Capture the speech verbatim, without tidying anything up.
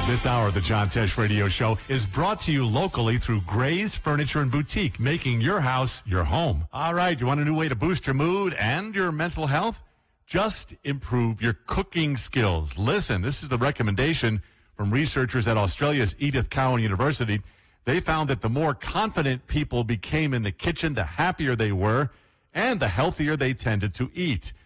This hour of the John Tesh Radio Show is brought to you locally through Gray's Furniture and Boutique, making your house your home. All right, you want a new way to boost your mood and your mental health? Just improve your cooking skills. Listen, this is the recommendation from researchers at Australia's Edith Cowan University. They found that the more confident people became in the kitchen, the happier they were, and the healthier they tended to eat.